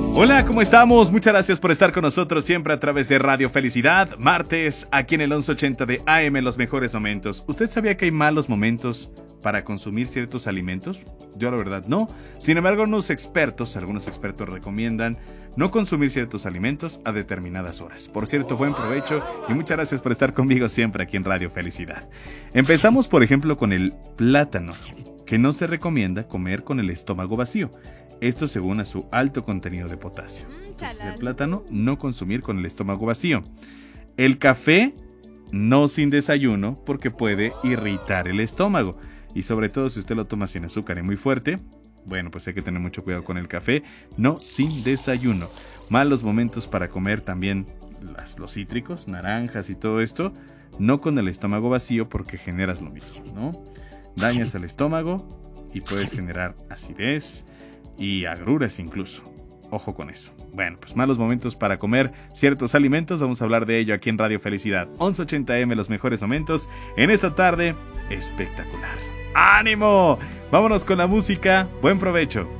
Hola, ¿cómo estamos? Muchas gracias por estar con nosotros siempre a través de Radio Felicidad. Martes, aquí en el 1180 de AM, los mejores momentos. ¿Usted sabía que hay malos momentos para consumir ciertos alimentos? Yo la verdad no. Sin embargo, algunos expertos recomiendan no consumir ciertos alimentos a determinadas horas. Por cierto, buen provecho y muchas gracias por estar conmigo siempre aquí en Radio Felicidad. Empezamos, por ejemplo, con el plátano, que no se recomienda comer con el estómago vacío. Esto según a su alto contenido de potasio. Entonces, el plátano, no consumir con el estómago vacío. El café, no sin desayuno, porque puede irritar el estómago. Y sobre todo si usted lo toma sin azúcar y muy fuerte, bueno, pues hay que tener mucho cuidado con el café. No sin desayuno. Malos momentos para comer también los cítricos, naranjas y todo esto. No con el estómago vacío porque generas lo mismo, ¿no? Dañas el estómago y puedes generar acidez y agruras incluso. Ojo con eso. Bueno, pues malos momentos para comer ciertos alimentos. Vamos a hablar de ello aquí en Radio Felicidad. 1180M, los mejores momentos en esta tarde espectacular. ¡Ánimo! Vámonos con la música. Buen provecho.